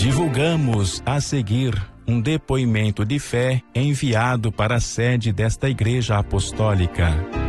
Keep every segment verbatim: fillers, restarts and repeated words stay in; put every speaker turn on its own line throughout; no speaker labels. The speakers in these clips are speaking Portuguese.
Divulgamos a seguir um depoimento de fé enviado para a sede desta Igreja Apostólica.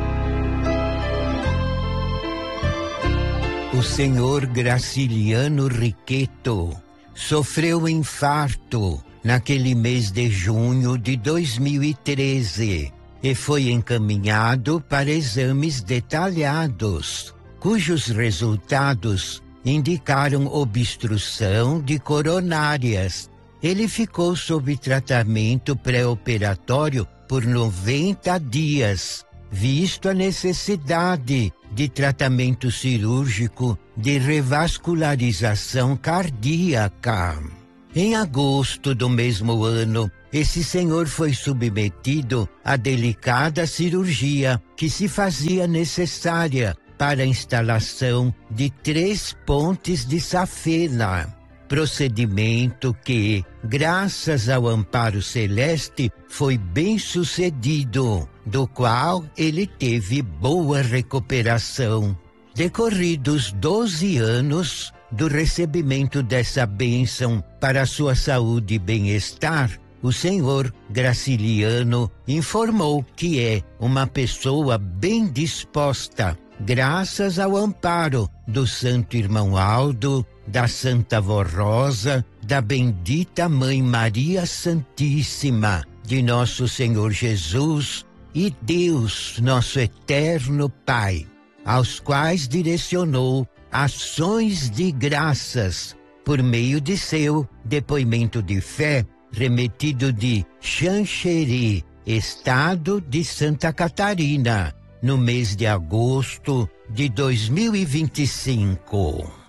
O senhor Graciliano Riqueto sofreu infarto naquele mês de junho de dois mil e treze e foi encaminhado para exames detalhados, cujos resultados indicaram obstrução de coronárias. Ele ficou sob tratamento pré-operatório por noventa dias, visto a necessidade de tratamento cirúrgico de revascularização cardíaca. Em agosto do mesmo ano, esse senhor foi submetido a delicada cirurgia que se fazia necessária para a instalação de três pontes de safena. Procedimento que, graças ao amparo celeste, foi bem sucedido, do qual ele teve boa recuperação. Decorridos doze anos do recebimento dessa bênção para a sua saúde e bem-estar, o senhor Graciliano informou que é uma pessoa bem disposta, graças ao amparo do Santo Irmão Aldo, da Santa Vó Rosa, da bendita Mãe Maria Santíssima, de nosso Senhor Jesus e Deus, nosso eterno Pai, aos quais direcionou ações de graças por meio de seu depoimento de fé remetido de Xanxerê, estado de Santa Catarina, no mês de agosto de dois mil e vinte e cinco.